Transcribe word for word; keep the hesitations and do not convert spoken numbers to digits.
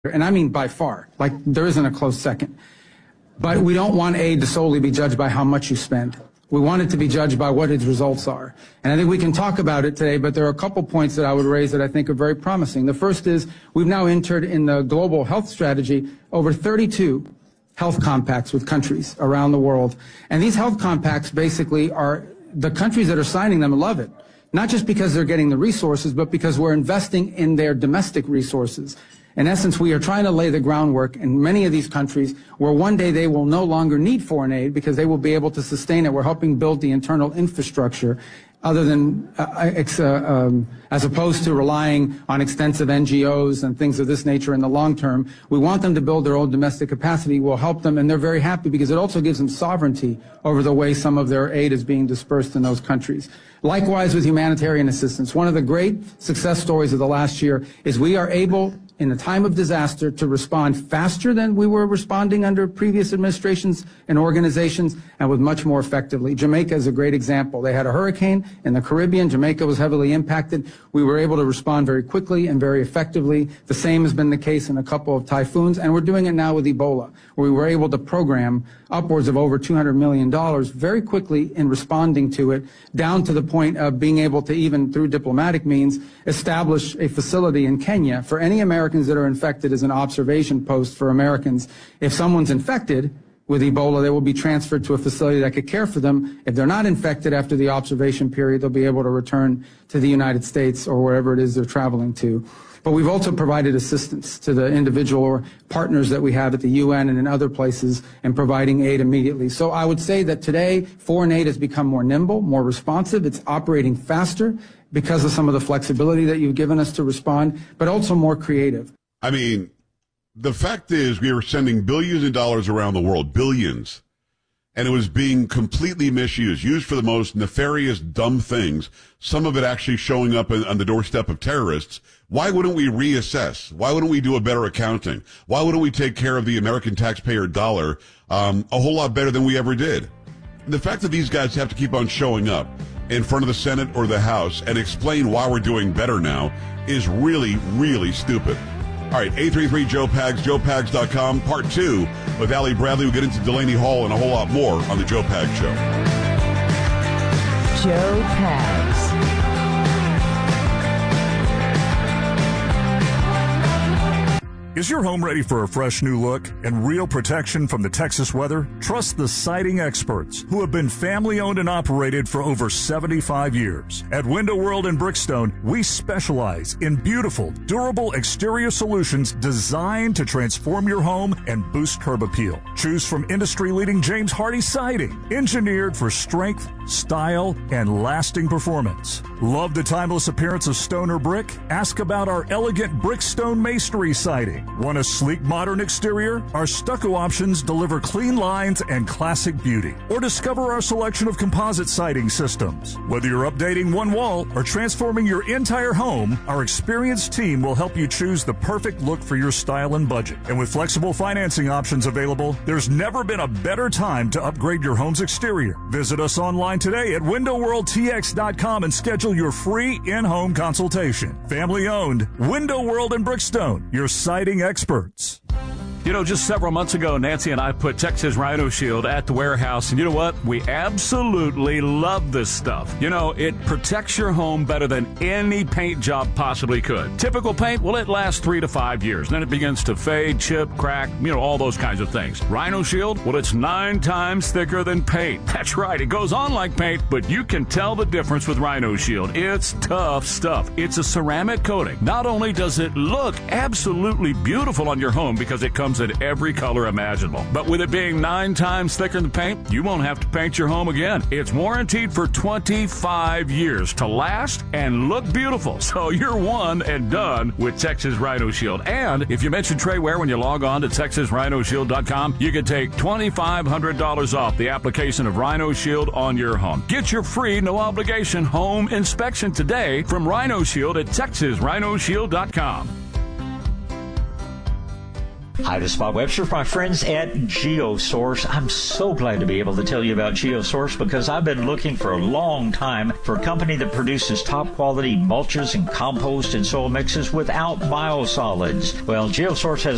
And I mean by far, like there isn't a close second. But we don't want aid to solely be judged by how much you spend. We want it to be judged by what its results are. And I think we can talk about it today, but there are a couple points that I would raise that I think are very promising. The first is we've now entered in the global health strategy over thirty-two health compacts with countries around the world. And these health compacts basically are, the countries that are signing them love it. Not just because they're getting the resources, but because we're investing in their domestic resources. In essence, we are trying to lay the groundwork in many of these countries where one day they will no longer need foreign aid because they will be able to sustain it. We're helping build the internal infrastructure other than, uh, ex, uh, um, as opposed to relying on extensive N G Os and things of this nature in the long term. We want them to build their own domestic capacity. We'll help them, and they're very happy because it also gives them sovereignty over the way some of their aid is being dispersed in those countries. Likewise with humanitarian assistance. One of the great success stories of the last year is we are able, in a time of disaster, to respond faster than we were responding under previous administrations and organizations, and with much more effectively. Jamaica is a great example. They had a hurricane in the Caribbean. Jamaica was heavily impacted. We were able to respond very quickly and very effectively. The same has been the case in a couple of typhoons, and we're doing it now with Ebola, where we were able to program upwards of over two hundred million dollars very quickly in responding to it, down to the point of being able to, even through diplomatic means, establish a facility in Kenya for any Americans that are infected as an observation post for Americans. If someone's infected with Ebola, they will be transferred to a facility that could care for them. If they're not infected after the observation period, they'll be able to return to the United States or wherever it is they're traveling to. But we've also provided assistance to the individual partners that we have at the U N and in other places in providing aid immediately. So I would say that today foreign aid has become more nimble, more responsive. It's operating faster because of some of the flexibility that you've given us to respond, but also more creative. I mean, the fact is we are sending billions of dollars around the world, billions, and it was being completely misused, used for the most nefarious, dumb things, some of it actually showing up on the doorstep of terrorists. Why wouldn't we reassess? Why wouldn't we do a better accounting? Why wouldn't we take care of the American taxpayer dollar um, a whole lot better than we ever did? The fact that these guys have to keep on showing up in front of the Senate or the House and explain why we're doing better now is really, really stupid. All right, eight three three Joe Pags, joe pags dot com, part two with Allie Bradley. We'll get into Delaney Hall and a whole lot more on the Joe Pags Show. Joe Pags. Is your home ready for a fresh new look and real protection from the Texas weather? Trust the siding experts who have been family-owned and operated for over seventy-five years. At Window World in Brickstone, we specialize in beautiful, durable exterior solutions designed to transform your home and boost curb appeal. Choose from industry-leading James Hardie siding, engineered for strength, style, and lasting performance. Love the timeless appearance of stone or brick? Ask about our elegant Brickstone masonry siding. Want a sleek, modern exterior? Our stucco options deliver clean lines and classic beauty. Or discover our selection of composite siding systems. Whether you're updating one wall or transforming your entire home, our experienced team will help you choose the perfect look for your style and budget. And with flexible financing options available, there's never been a better time to upgrade your home's exterior. Visit us online today at window world t x dot com and schedule your free in-home consultation. Family owned, Window World in Brickstone, your siding experts. You know, just several months ago, Nancy and I put Texas Rhino Shield at the warehouse, and you know what? We absolutely love this stuff. You know, it protects your home better than any paint job possibly could. Typical paint, well, it lasts three to five years. Then it begins to fade, chip, crack, you know, all those kinds of things. Rhino Shield, well, it's nine times thicker than paint. That's right, it goes on like paint, but you can tell the difference with Rhino Shield. It's tough stuff. It's a ceramic coating. Not only does it look absolutely beautiful on your home because it comes in every color imaginable, but with it being nine times thicker than paint, you won't have to paint your home again. It's warranted for twenty-five years to last and look beautiful. So you're one and done with Texas Rhino Shield. And if you mention Trey Ware when you log on to texas rhino shield dot com, you can take twenty-five hundred dollars off the application of Rhino Shield on your home. Get your free, no obligation home inspection today from Rhino Shield at texas rhino shield dot com. Hi, this is Bob Webster, my friends at GeoSource. I'm so glad to be able to tell you about GeoSource because I've been looking for a long time for a company that produces top quality mulches and compost and soil mixes without biosolids. Well, GeoSource has